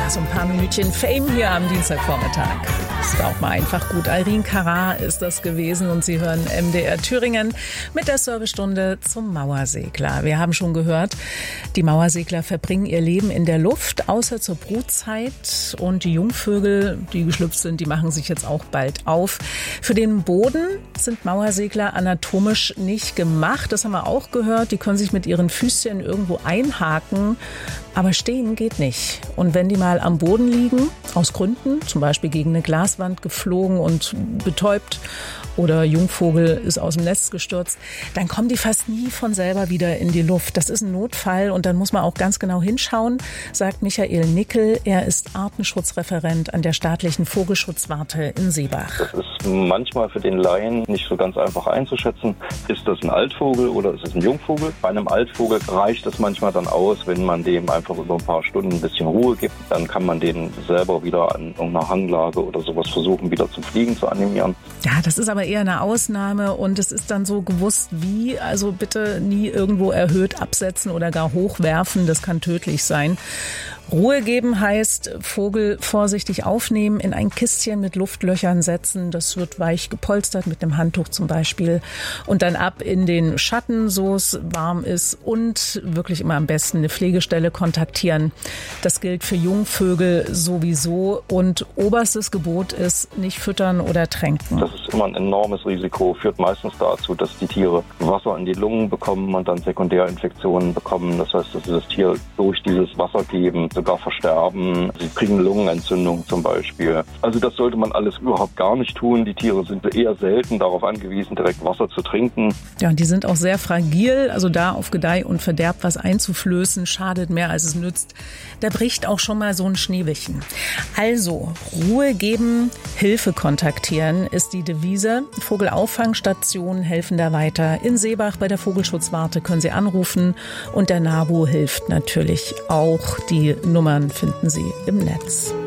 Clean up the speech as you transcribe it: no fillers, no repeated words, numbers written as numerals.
Ja, so ein paar Minütchen Fame hier am Dienstagvormittag. Ist auch mal einfach gut. Irene Cara ist das gewesen und Sie hören MDR Thüringen mit der Servicestunde zum Mauersegler. Wir haben schon gehört, die Mauersegler verbringen ihr Leben in der Luft, außer zur Brutzeit. Und die Jungvögel, die geschlüpft sind, die machen sich jetzt auch bald auf. Für den Boden sind Mauersegler anatomisch nicht gemacht. Das haben wir auch gehört. Die können sich mit ihren Füßchen irgendwo einhaken. Aber stehen geht nicht. Und wenn die mal am Boden liegen, aus Gründen, zum Beispiel gegen eine Glaswand geflogen und betäubt oder Jungvogel ist aus dem Nest gestürzt, dann kommen die fast nie von selber wieder in die Luft. Das ist ein Notfall und dann muss man auch ganz genau hinschauen, sagt Michael Nickel. Er ist Artenschutzreferent an der staatlichen Vogelschutzwarte in Seebach. Das ist manchmal für den Laien nicht so ganz einfach einzuschätzen. Ist das ein Altvogel oder ist es ein Jungvogel? Bei einem Altvogel reicht es manchmal dann aus, wenn man dem einfach über ein paar Stunden ein bisschen Ruhe gibt. Dann kann man den selber wieder an irgendeiner Hanglage oder sowas versuchen, wieder zum Fliegen zu animieren. Ja, das ist aber eher eine Ausnahme und es ist dann so gewusst wie, also bitte nie irgendwo erhöht absetzen oder gar hochwerfen, das kann tödlich sein. Ruhe geben heißt Vogel vorsichtig aufnehmen, in ein Kistchen mit Luftlöchern setzen. Das wird weich gepolstert mit einem Handtuch zum Beispiel. Und dann ab in den Schatten, so es warm ist. Und wirklich immer am besten eine Pflegestelle kontaktieren. Das gilt für Jungvögel sowieso. Und oberstes Gebot ist, nicht füttern oder tränken. Das ist immer ein enormes Risiko. Führt meistens dazu, dass die Tiere Wasser in die Lungen bekommen und dann Sekundärinfektionen bekommen. Das heißt, dass sie das Tier durch dieses Wasser geben sogar versterben. Sie kriegen Lungenentzündung zum Beispiel. Also das sollte man alles überhaupt gar nicht tun. Die Tiere sind eher selten darauf angewiesen, direkt Wasser zu trinken. Ja, und die sind auch sehr fragil. Also da auf Gedeih und Verderb was einzuflößen, schadet mehr, als es nützt. Da bricht auch schon mal so ein Schneewittchen. Also Ruhe geben, Hilfe kontaktieren ist die Devise. Vogelauffangstationen helfen da weiter. In Seebach bei der Vogelschutzwarte können Sie anrufen. Und der NABU hilft natürlich auch. Die Nummern finden Sie im Netz.